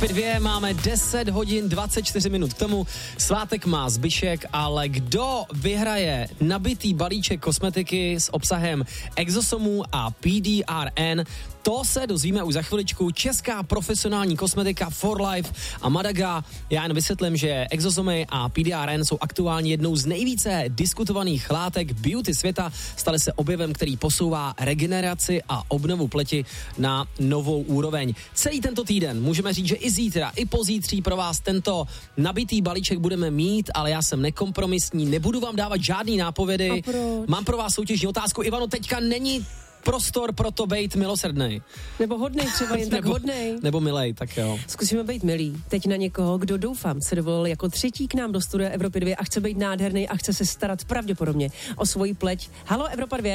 Evropě 2 máme 10 hodin 24 minut k tomu. Svátek má zbyšek, ale kdo vyhraje nabitý balíček kosmetiky s obsahem exosomů a PDRN, to se dozvíme už za chviličku. Česká profesionální kosmetika For Life a Madaga. Já jen vysvětlím, že exosomy a PDRN jsou aktuálně jednou z nejvíce diskutovaných látek beauty světa. Staly se objevem, který posouvá regeneraci a obnovu pleti na novou úroveň. Celý tento týden můžeme říct, že i zítra, i pozítří pro vás tento nabitý balíček budeme mít, ale já jsem nekompromisní, nebudu vám dávat žádný nápovědy. Mám pro vás soutěžní otázku. Ivano, teďka není prostor pro to bejt milosrdnej. Nebo hodnej třeba, jen tak hodnej. Nebo milej, tak jo. Zkusíme být milí. Teď na někoho, kdo doufám se dovolil jako třetí k nám do studia Evropy 2 a chce být nádherný a chce se starat pravděpodobně o svoji pleť. Halo, Evropa 2?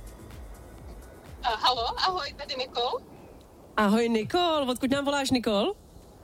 Halo, ahoj, tady Nikol. Ahoj, Nikol. Odkud nám voláš, Nikol?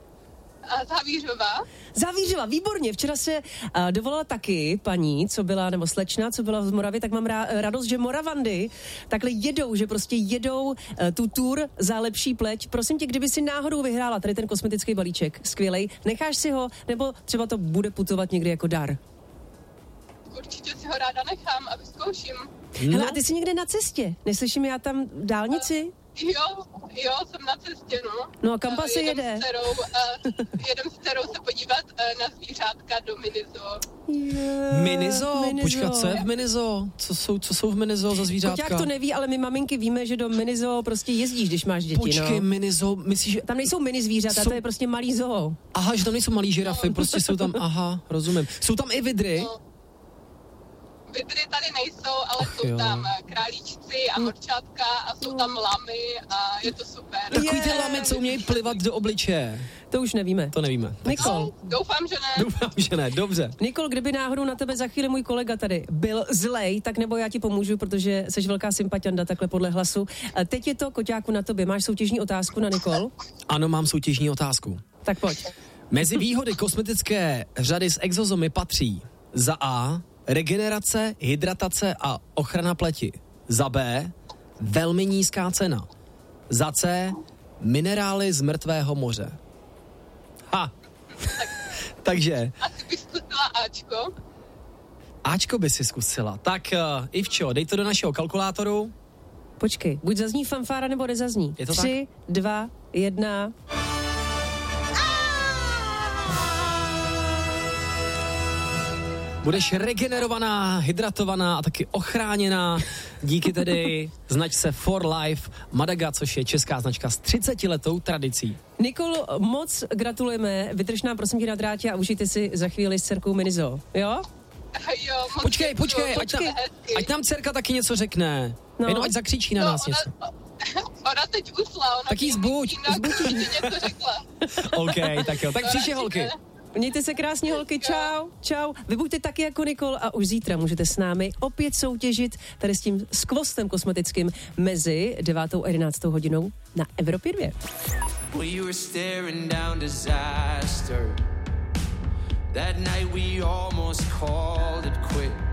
Zavířova, výborně. Včera se dovolala taky paní, co byla, nebo slečna, co byla z Moravy, tak mám radost, že Moravandy takhle jedou, že prostě jedou tu tour za lepší pleť. Prosím tě, kdyby si náhodou vyhrála tady ten kosmetický balíček, skvělej, necháš si ho, nebo třeba to bude putovat někdy jako dar? Určitě si ho ráda nechám a vyzkouším. Hele, a ty jsi někde na cestě? Neslyším já tam dálnici? Jo, jsem na cestě, no. No a kam se jede? Jedem s dcerou se podívat na zvířátka do Minizo. Minizo? Počkat, co je v Minizo? Co jsou v Minizo za zvířátka? Koťák to neví, ale my maminky víme, že do Minizo prostě jezdíš, když máš děti. Počkej, Minizo, myslíš, že... Tam nejsou mini zvířata, to je prostě malý zoo. Aha, že tam nejsou malý žirafy, prostě jsou tam, aha, rozumím. Jsou tam i vidry? No. Vidry tady nejsou, ale jsou tam králíčci a morčátka a jsou tam lamy a je to super. Takový ty lamy, co umějí plivat do obličeje. To už nevíme. To nevíme. Nikol. No, doufám, že ne. Dobře. Nikol, kdyby náhodou na tebe za chvíli můj kolega tady byl zlej, tak nebo já ti pomůžu, protože jsi velká sympatianda takhle podle hlasu. Teď je to, Koťáku, na tobě. Máš soutěžní otázku na Nikol? Ano, mám soutěžní otázku. Tak pojď. Mezi výhody kosmetické řady s exozomy patří za A regenerace, hydratace a ochrana pleti. Za B velmi nízká cena. Za C minerály z mrtvého moře. Ha! Takže... Asi bych zkusila Ačko. Ačko by si zkusila. Tak Ivčo, dej to do našeho kalkulátoru. Počkej, buď zazní fanfára, nebo nezazní. Je to 3, 2, 1... Budeš regenerovaná, hydratovaná a taky ochráněná díky tedy značce For Life Madaga, což je česká značka s 30letou tradicí. Nikol, moc gratulujeme, vydrž nám prosím tě na drátě a užijte si za chvíli s dcerkou Minizo, jo? Jo, počkej, ať nám dcerka taky něco řekne. No. Jenom ať zakřičí na nás něco. Ona teď usla, ona tak jí zbuď. něco řekla. OK, tak jo, tak příště holky. Mějte se krásně, holky, čau. Vy buďte taky jako Nikol a už zítra můžete s námi opět soutěžit tady s tím skvostem kosmetickým mezi 9. a 11. hodinou na Evropě 2. That night we almost called it quits.